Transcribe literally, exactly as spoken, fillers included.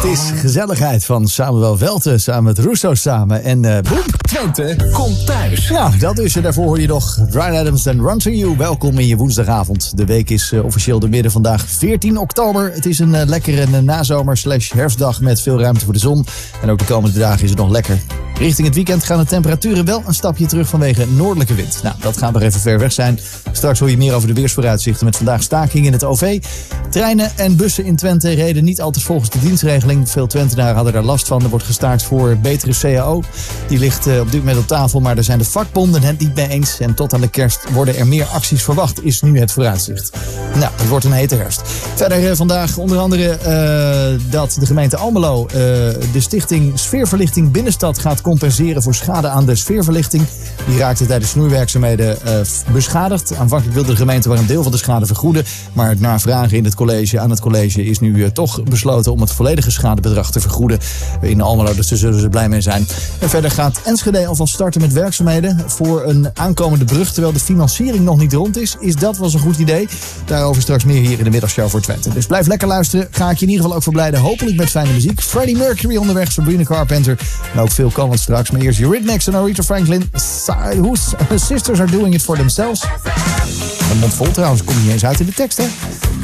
Het is gezelligheid van Samuel Welten samen met Russo samen. En uh, boem. Twente komt thuis. Ja, dat is er. Daarvoor hoor je nog Bryan Adams en Run To You. Welkom in je woensdagavond. De week is uh, officieel de midden vandaag veertien oktober. Het is een uh, lekkere uh, nazomer slash herfstdag met veel ruimte voor de zon. En ook de komende dagen is het nog lekker. Richting het weekend gaan de temperaturen wel een stapje terug vanwege noordelijke wind. Nou, dat gaat nog even ver weg zijn. Straks hoor je meer over de weersvooruitzichten met vandaag staking in het O V. Treinen en bussen in Twente reden niet altijd volgens de dienstregeling. Veel Twentenaren hadden daar last van. Er wordt gestaakt voor betere C A O. Die ligt uh, op dit moment op tafel, maar daar zijn de vakbonden het niet mee eens. En tot aan de kerst worden er meer acties verwacht, is nu het vooruitzicht. Nou, het wordt een hete herfst. Verder uh, vandaag onder andere uh, dat de gemeente Almelo uh, de stichting Sfeerverlichting Binnenstad gaat compenseren voor schade aan de sfeerverlichting. Die raakte tijdens snoeiwerkzaamheden uh, beschadigd. Aanvankelijk wilde de gemeente maar een deel van de schade vergoeden. Maar na vragen in het college, aan het college is nu uh, toch besloten om het volledige schadebedrag te vergoeden. In Almelo, dus daar zullen ze blij mee zijn. En verder gaat Enschede alvast starten met werkzaamheden voor een aankomende brug, terwijl de financiering nog niet rond is. Is dat wel eens een goed idee? Daarover straks meer hier in de middagshow voor Twente. Dus blijf lekker luisteren. Ga ik je in ieder geval ook verblijden. Hopelijk met fijne muziek. Freddie Mercury onderweg, Sabrina Carpenter. En ook veel komend straks. Maar eerst Eurythmics en Aretha Franklin. Whose sisters are doing it for themselves. Een mond vol trouwens. Komt niet eens uit in de tekst, hè?